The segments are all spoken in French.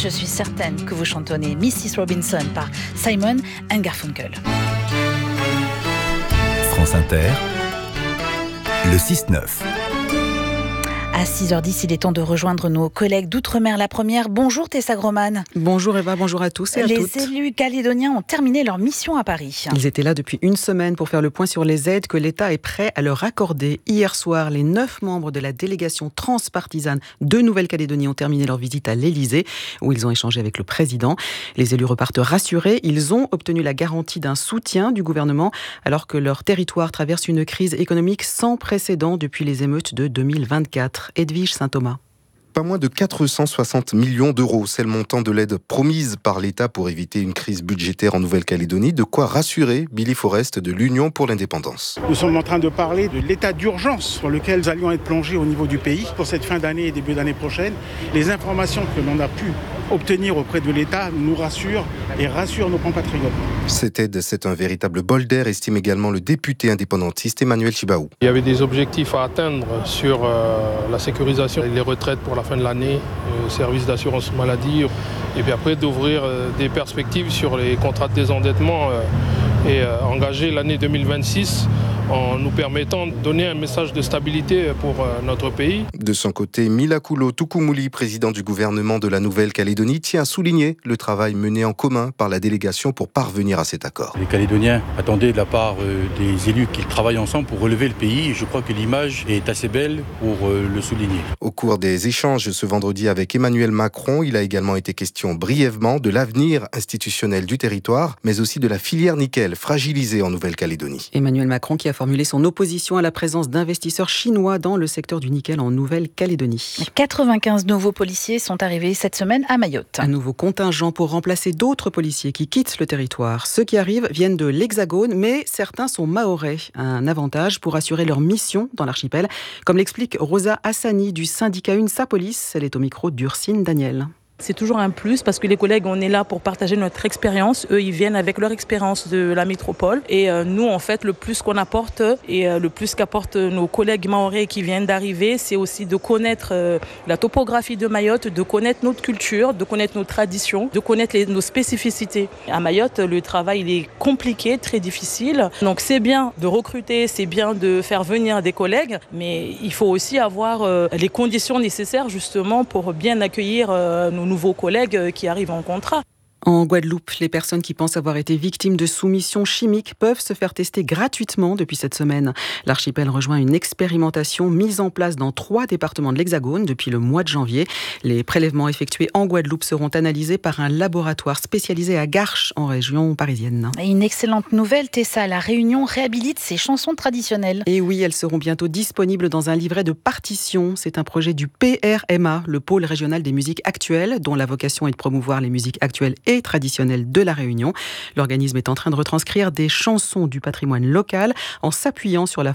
je suis certaine que vous chantonnez Mrs. Robinson par Simon & Garfunkel. France Inter, le 6-9. À 6h10, il est temps de rejoindre nos collègues d'Outre-mer. La première, bonjour Tessa Groman. Bonjour Eva, bonjour à tous et à toutes. Les élus calédoniens ont terminé leur mission à Paris. Ils étaient là depuis une semaine pour faire le point sur les aides que l'État est prêt à leur accorder. Hier soir, les 9 membres de la délégation transpartisane de Nouvelle-Calédonie ont terminé leur visite à l'Élysée, où ils ont échangé avec le président. Les élus repartent rassurés. Ils ont obtenu la garantie d'un soutien du gouvernement, alors que leur territoire traverse une crise économique sans précédent depuis les émeutes de 2024. Edwige Saint-Thomas. Pas moins de 460 millions d'euros, c'est le montant de l'aide promise par l'État pour éviter une crise budgétaire en Nouvelle-Calédonie, de quoi rassurer Billy Forrest de l'Union pour l'indépendance. Nous sommes en train de parler de l'état d'urgence sur lequel nous allions être plongés au niveau du pays pour cette fin d'année et début d'année prochaine. Les informations que l'on a pu obtenir auprès de l'État nous rassurent et rassurent nos compatriotes. Cette aide, c'est un véritable bol d'air, estime également le député indépendantiste Emmanuel Chibaou. Il y avait des objectifs à atteindre sur la sécurisation des retraites pour la fin de l'année, le service d'assurance maladie, et puis après d'ouvrir des perspectives sur les contrats de désendettement et engager l'année 2026 en nous permettant de donner un message de stabilité pour notre pays. De son côté, Milakoulo Tukumuli, président du gouvernement de la Nouvelle-Calédonie, tient à souligner le travail mené en commun par la délégation pour parvenir à cet accord. Les Calédoniens attendaient de la part des élus qu'ils travaillent ensemble pour relever le pays, et je crois que l'image est assez belle pour le souligner. Au cours des échanges ce vendredi avec Emmanuel Macron, il a également été question brièvement de l'avenir institutionnel du territoire, mais aussi de la filière nickel fragilisée en Nouvelle-Calédonie. Emmanuel Macron qui a formulé son opposition à la présence d'investisseurs chinois dans le secteur du nickel en Nouvelle-Calédonie. 95 nouveaux policiers sont arrivés cette semaine à Mayotte. Un nouveau contingent pour remplacer d'autres policiers qui quittent le territoire. Ceux qui arrivent viennent de l'Hexagone, mais certains sont mahorais. Un avantage pour assurer leur mission dans l'archipel, comme l'explique Rosa Hassani du syndicat UNSA Police. Elle est au micro d'Ursine Daniel. C'est toujours un plus parce que les collègues, on est là pour partager notre expérience. Eux, ils viennent avec leur expérience de la métropole. Et nous, en fait, le plus qu'on apporte et le plus qu'apportent nos collègues mahorais qui viennent d'arriver, c'est aussi de connaître la topographie de Mayotte, de connaître notre culture, de connaître nos traditions, de connaître nos spécificités. À Mayotte, le travail, il est compliqué, très difficile. Donc, c'est bien de recruter, c'est bien de faire venir des collègues, mais il faut aussi avoir les conditions nécessaires, justement, pour bien accueillir nos nouveaux collègues qui arrivent en contrat. En Guadeloupe, les personnes qui pensent avoir été victimes de soumission chimique peuvent se faire tester gratuitement depuis cette semaine. L'archipel rejoint une expérimentation mise en place dans 3 départements de l'Hexagone depuis le mois de janvier. Les prélèvements effectués en Guadeloupe seront analysés par un laboratoire spécialisé à Garches, en région parisienne. Et une excellente nouvelle, Tessa, la Réunion réhabilite ses chansons traditionnelles. Et oui, elles seront bientôt disponibles dans un livret de partitions. C'est un projet du PRMA, le pôle régional des musiques actuelles, dont la vocation est de promouvoir les musiques actuelles et traditionnelle de la Réunion. L'organisme est en train de retranscrire des chansons du patrimoine local en s'appuyant sur la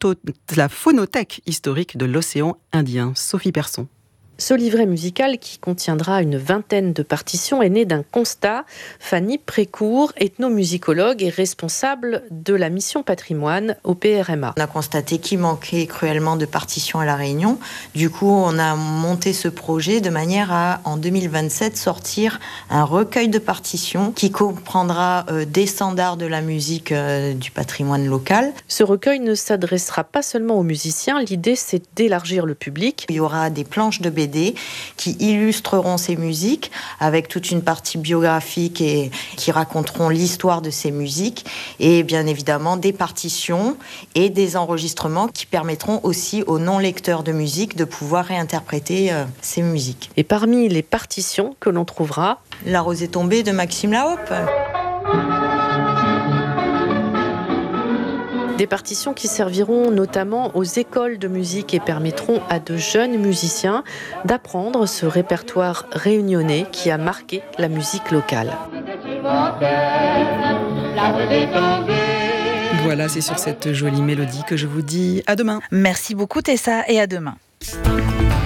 phonothèque historique de l'océan Indien. Sophie Persson. Ce livret musical, qui contiendra une vingtaine de partitions, est né d'un constat. Fanny Précourt, ethnomusicologue et responsable de la mission patrimoine au PRMA. On a constaté qu'il manquait cruellement de partitions à La Réunion. Du coup, on a monté ce projet de manière à, en 2027, sortir un recueil de partitions qui comprendra des standards de la musique du patrimoine local. Ce recueil ne s'adressera pas seulement aux musiciens. L'idée, c'est d'élargir le public. Il y aura des planches de BD qui illustreront ces musiques avec toute une partie biographique et qui raconteront l'histoire de ces musiques et bien évidemment des partitions et des enregistrements qui permettront aussi aux non-lecteurs de musique de pouvoir réinterpréter ces musiques. Et parmi les partitions que l'on trouvera, La rose est tombée de Maxime Lahope. Des partitions qui serviront notamment aux écoles de musique et permettront à de jeunes musiciens d'apprendre ce répertoire réunionnais qui a marqué la musique locale. Voilà, c'est sur cette jolie mélodie que je vous dis à demain. Merci beaucoup Tessa et à demain.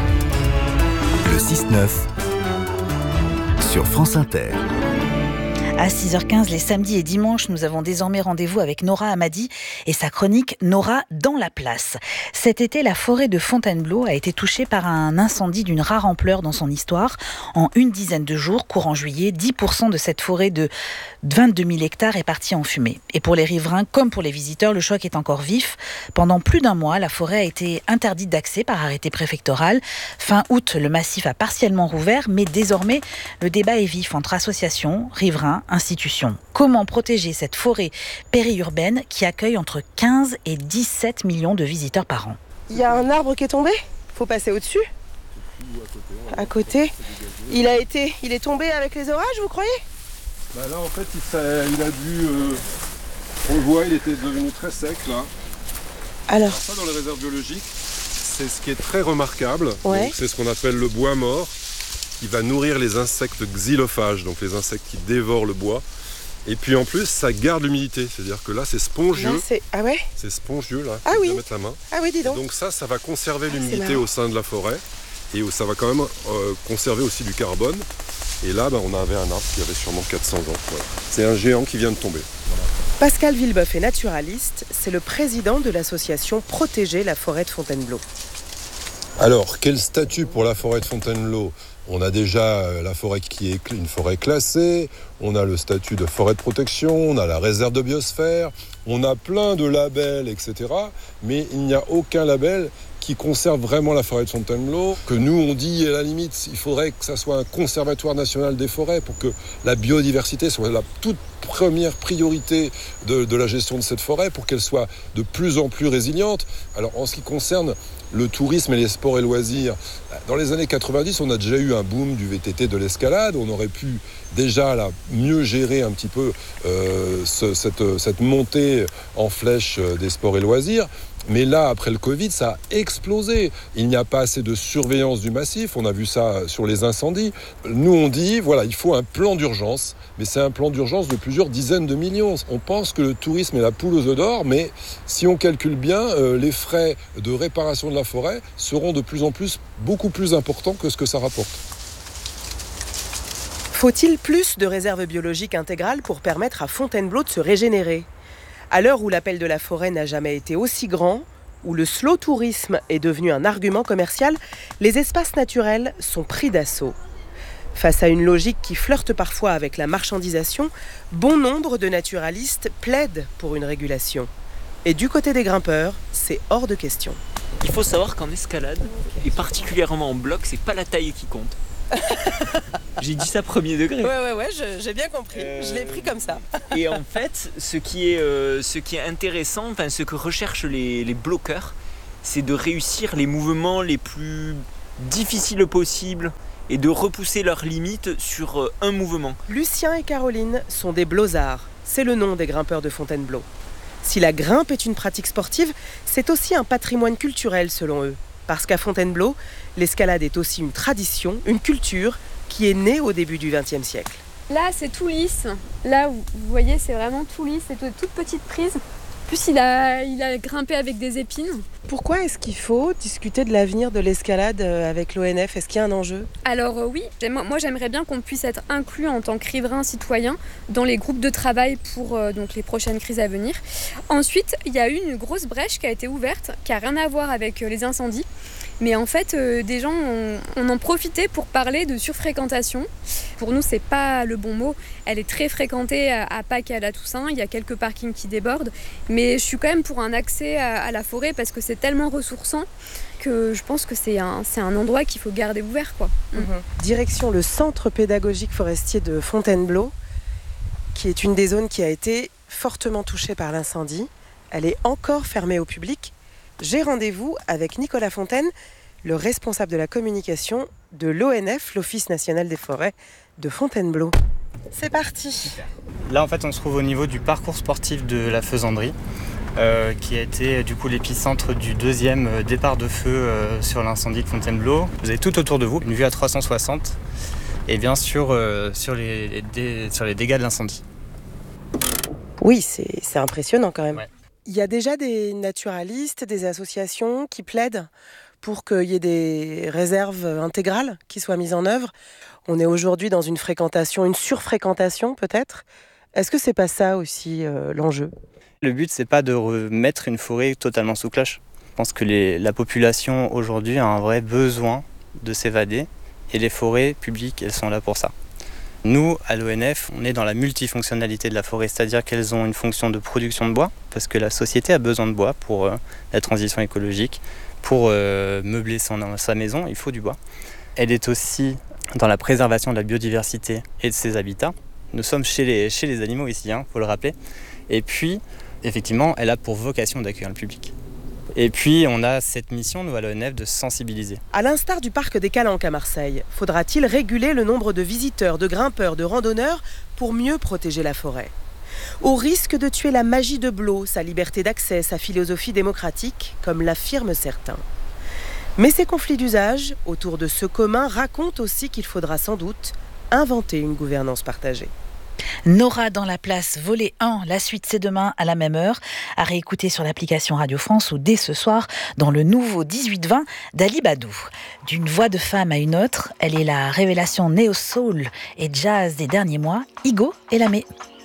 Le 6-9 sur France Inter. À 6h15, les samedis et dimanches, nous avons désormais rendez-vous avec Nora Hamadi et sa chronique Nora dans la place. Cet été, la forêt de Fontainebleau a été touchée par un incendie d'une rare ampleur dans son histoire. En une dizaine de jours, courant juillet, 10% de cette forêt de 22 000 hectares est partie en fumée. Et pour les riverains comme pour les visiteurs, le choc est encore vif. Pendant plus d'un mois, la forêt a été interdite d'accès par arrêté préfectoral. Fin août, le massif a partiellement rouvert, mais désormais, le débat est vif entre associations, riverains, institutions. Comment protéger cette forêt périurbaine qui accueille entre 15 et 17 millions de visiteurs par an? Il y a un arbre qui est tombé, faut passer au-dessus. À côté. Il est tombé avec les orages, vous croyez? Là en fait il a dû, on le voit, il était devenu très sec là. Alors ça dans les réserves biologiques, c'est ce qui est très remarquable. Ouais. Donc, c'est ce qu'on appelle le bois mort, qui va nourrir les insectes xylophages, donc les insectes qui dévorent le bois. Et puis en plus, ça garde l'humidité, c'est-à-dire que là, c'est spongieux. Là, ah ouais? C'est spongieux là. Ah oui. Mettre la main. Ah oui, dis donc. Et donc ça va conserver l'humidité au sein de la forêt, et ça va quand même conserver aussi du carbone. Et là, on avait un arbre qui avait sûrement 400 ans. Voilà. C'est un géant qui vient de tomber. Voilà. Pascal Villeboeuf est naturaliste, c'est le président de l'association Protéger la forêt de Fontainebleau. Alors, quel statut pour la forêt de Fontainebleau ? On a déjà la forêt qui est une forêt classée, on a le statut de forêt de protection, on a la réserve de biosphère, on a plein de labels, etc. Mais il n'y a aucun label qui conserve vraiment la forêt de Fontainebleau, que nous on dit à la limite, il faudrait que ça soit un conservatoire national des forêts pour que la biodiversité soit la toute première priorité de la gestion de cette forêt, pour qu'elle soit de plus en plus résiliente. Alors en ce qui concerne le tourisme et les sports et loisirs, dans les années 90, on a déjà eu un boom du VTT, de l'escalade. On aurait pu déjà là, mieux gérer un petit peu cette montée en flèche des sports et loisirs. Mais là, après le Covid, ça a explosé. Il n'y a pas assez de surveillance du massif. On a vu ça sur les incendies. Nous, on dit, voilà, il faut un plan d'urgence. Mais c'est un plan d'urgence de plusieurs dizaines de millions. On pense que le tourisme est la poule aux œufs d'or, mais si on calcule bien, les frais de réparation de la forêt seront de plus en plus, beaucoup plus importants que ce que ça rapporte. Faut-il plus de réserves biologiques intégrales pour permettre à Fontainebleau de se régénérer ? À l'heure où l'appel de la forêt n'a jamais été aussi grand, où le slow tourisme est devenu un argument commercial, les espaces naturels sont pris d'assaut. Face à une logique qui flirte parfois avec la marchandisation, bon nombre de naturalistes plaident pour une régulation. Et du côté des grimpeurs, c'est hors de question. Il faut savoir qu'en escalade, et particulièrement en bloc, c'est pas la taille qui compte. J'ai dit ça premier degré. Ouais, j'ai bien compris. Je l'ai pris comme ça. Et en fait, ce qui est intéressant, enfin, ce que recherchent les bloqueurs, c'est de réussir les mouvements les plus difficiles possibles et de repousser leurs limites sur un mouvement. Lucien et Caroline sont des blozards. C'est le nom des grimpeurs de Fontainebleau. Si la grimpe est une pratique sportive, c'est aussi un patrimoine culturel selon eux. Parce qu'à Fontainebleau, l'escalade est aussi une tradition, une culture qui est née au début du XXe siècle. Là, c'est tout lisse. Là, vous voyez, c'est vraiment tout lisse. C'est toute petite prise. En plus, il a grimpé avec des épines. Pourquoi est-ce qu'il faut discuter de l'avenir de l'escalade avec l'ONF ? Est-ce qu'il y a un enjeu ? Alors oui, moi j'aimerais bien qu'on puisse être inclus en tant que riverain citoyen dans les groupes de travail pour donc les prochaines crises à venir. Ensuite, il y a eu une grosse brèche qui a été ouverte, qui n'a rien à voir avec les incendies. Mais en fait, des gens on en profitait pour parler de surfréquentation. Pour nous, c'est pas le bon mot. Elle est très fréquentée à Pâques et à la Toussaint. Il y a quelques parkings qui débordent. Mais je suis quand même pour un accès à la forêt parce que c'est tellement ressourçant que je pense que c'est un endroit qu'il faut garder ouvert, quoi. Direction le centre pédagogique forestier de Fontainebleau, qui est une des zones qui a été fortement touchée par l'incendie. Elle est encore fermée au public. J'ai rendez-vous avec Nicolas Fontaine, le responsable de la communication de l'ONF, l'Office national des forêts de Fontainebleau. C'est parti. Là, en fait, on se trouve au niveau du parcours sportif de la Faisanderie, qui a été du coup l'épicentre du deuxième départ de feu sur l'incendie de Fontainebleau. Vous avez tout autour de vous une vue à 360 et bien sûr sur les dégâts de l'incendie. Oui, c'est impressionnant quand même. Ouais. Il y a déjà des naturalistes, des associations qui plaident pour qu'il y ait des réserves intégrales qui soient mises en œuvre. On est aujourd'hui dans une surfréquentation peut-être. Est-ce que c'est pas ça aussi l'enjeu ? Le but, c'est pas de remettre une forêt totalement sous cloche. Je pense que la population aujourd'hui a un vrai besoin de s'évader et les forêts publiques, elles sont là pour ça. Nous, à l'ONF, on est dans la multifonctionnalité de la forêt, c'est-à-dire qu'elles ont une fonction de production de bois, parce que la société a besoin de bois pour la transition écologique. Pour meubler sa maison, il faut du bois. Elle est aussi dans la préservation de la biodiversité et de ses habitats. Nous sommes chez les animaux ici, faut le rappeler. Et puis, effectivement, elle a pour vocation d'accueillir le public. Et puis, on a cette mission, nous, à l'ONF, de sensibiliser. À l'instar du parc des Calanques à Marseille, faudra-t-il réguler le nombre de visiteurs, de grimpeurs, de randonneurs pour mieux protéger la forêt ? Au risque de tuer la magie de Blot, sa liberté d'accès, sa philosophie démocratique, comme l'affirment certains. Mais ces conflits d'usage, autour de ce commun, racontent aussi qu'il faudra sans doute inventer une gouvernance partagée. Nora dans la place, volet 1, la suite c'est demain à la même heure, à réécouter sur l'application Radio France ou dès ce soir dans le nouveau 18-20 d'Ali Badou. D'une voix de femme à une autre, elle est la révélation néo-soul et jazz des derniers mois, Igo Elamé.